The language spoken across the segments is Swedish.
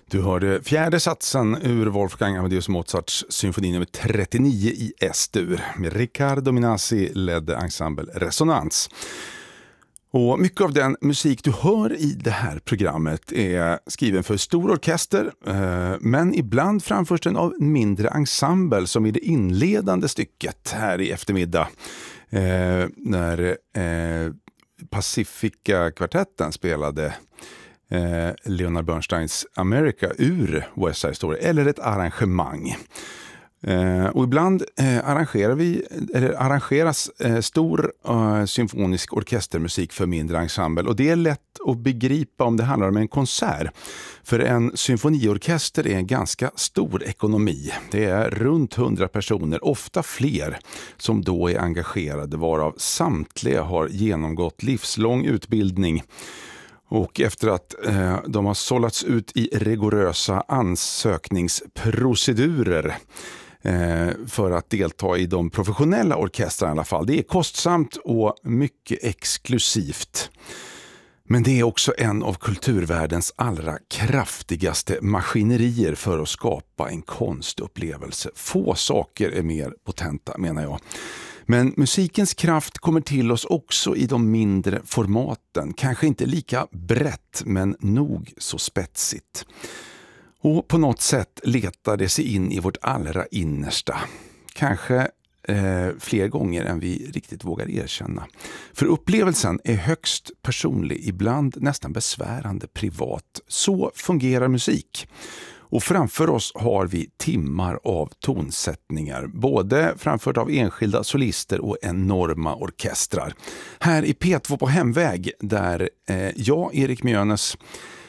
Du hörde fjärde satsen ur Wolfgang Amadeus Mozarts symfoni nummer 39 i S-dur med Riccardo Minasi ledd ensemble Resonans. Och mycket av den musik du hör i det här programmet är skriven för stor orkester, men ibland framförs den av en mindre ensemble som i det inledande stycket här i eftermiddag när Pacifica-kvartetten spelade Leonard Bernsteins America ur West Side Story eller ett arrangemang. Och ibland arrangeras stor symfonisk orkestermusik för mindre ensemble, och det är lätt att begripa om det handlar om en konsert. För en symfoniorkester är en ganska stor ekonomi. Det är runt 100 personer, ofta fler, som då är engagerade, varav samtliga har genomgått livslång utbildning. Och efter att de har sållats ut i rigorösa ansökningsprocedurer för att delta i de professionella orkestrarna i alla fall. Det är kostsamt och mycket exklusivt. Men det är också en av kulturvärldens allra kraftigaste maskinerier för att skapa en konstupplevelse. Få saker är mer potenta, menar jag. Men musikens kraft kommer till oss också i de mindre formaten. Kanske inte lika brett, men nog så spetsigt. Och på något sätt letar det sig in i vårt allra innersta. Kanske fler gånger än vi riktigt vågar erkänna. För upplevelsen är högst personlig, ibland nästan besvärande privat. Så fungerar musik. Och framför oss har vi timmar av tonsättningar, både framfört av enskilda solister och enorma orkestrar. Här i P2 på hemväg, där jag, Erik Mjönes,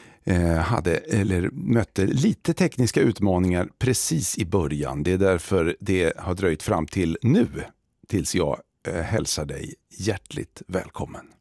mötte lite tekniska utmaningar precis i början. Det är därför det har dröjt fram till nu, tills jag hälsar dig hjärtligt välkommen.